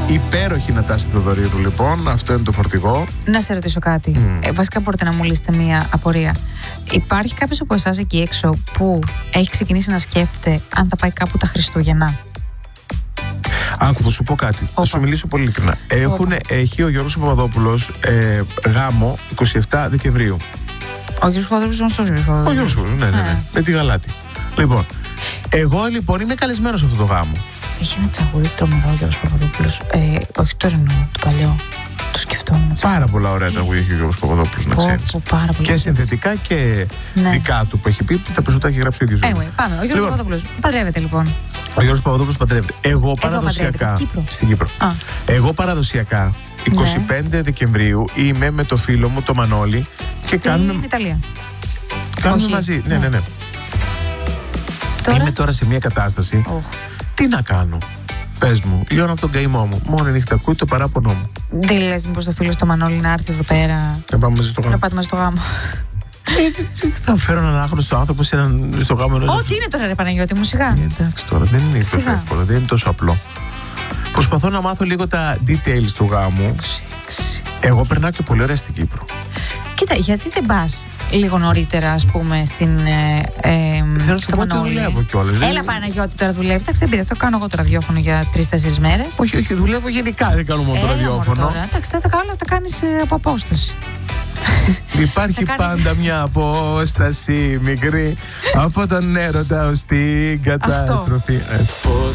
Υπέροχη Νατάσα Θεοδωρίδου, λοιπόν. Αυτό είναι το φορτηγό. Να σε ρωτήσω κάτι. Βασικά μπορείτε να μου λύσετε μία απορία. Υπάρχει κάποιος από εσάς εκεί έξω που έχει ξεκινήσει να σκέφτεται αν θα πάει κάπου τα Χριστούγεννα? Άκου, θα σου πω κάτι. Θα σου μιλήσω πολύ ειλικρινά. Έχει ο Γιώργος Παπαδόπουλος γάμο 27 Δεκεμβρίου. Ο Γιώργος Παπαδόπουλος είναι γνωστός Γιώργος Παπαδόπουλος. Ο Γιώργος, ναι. Με τη Γαλάτη. Λοιπόν, εγώ λοιπόν είμαι καλεσμένος σε αυτό το γάμο. Έχει ένα τραγούδι τρομερό ο Γιώργος Παπαδόπουλος. Όχι το εννοώ, το παλιό. Το σκεφτόμουν. Πάρα πολλά ωραία τραγούδια έχει ο Γιώργος Παπαδόπουλος, να ξέρεις. Και συνθετικά και δικά του που έχει πει, τα περισσότερα έχει γράψει ο ίδιος. Anyway, πάμε. Ο Γιώργος Παπαδόπουλος παντρεύεται λοιπόν. Ο Γιώργος Παπαδόπουλος παντρεύεται. Εγώ παραδοσιακά. Στην Κύπρο. Εγώ παραδοσιακά 25 Δεκεμβρίου είμαι με το φίλο μου το Μανώλη και κάνουμε. Στην Ιταλία. Κάνουμε μαζί. Ναι. Είμαι τώρα σε μια κατάσταση. Τι να κάνω? Πες μου, λιώνω από τον καημό μου. Μόνο νύχτα ακούει το παράπονο μου. Δεν λες μήπως το φίλο στο Μανώλη να έρθει εδώ πέρα? Να πάμε μαζί στο γάμο. Να πάτε μαζί στο γάμο. Τι θα φέρω έναν άγνωστο άνθρωπο στο γάμο? Ό,τι είναι τώρα, ρε Παναγιώτη μου, σιγά. Εντάξει τώρα, δεν είναι τόσο εύκολο, δεν είναι τόσο απλό. Προσπαθώ να μάθω λίγο τα details του γάμου. Εγώ περνάω και πολύ ωραία στην Κύπρο. Κοίτα, γιατί δεν πας λίγο νωρίτερα, ας πούμε, θέλω να σου πω ότι δουλεύω κιόλας. Έλα Παναγιώτη, τώρα δουλεύεις. Εντάξει, δεν πειράζει, το κάνω εγώ το ραδιόφωνο για 3-4 μέρες. Όχι, δουλεύω γενικά, δεν κάνω μόνο το ραδιόφωνο. Εντάξει, θα τα κάνεις από απόσταση. Υπάρχει πάντα μια απόσταση μικρή από τον έρωτα ως την καταστροφή.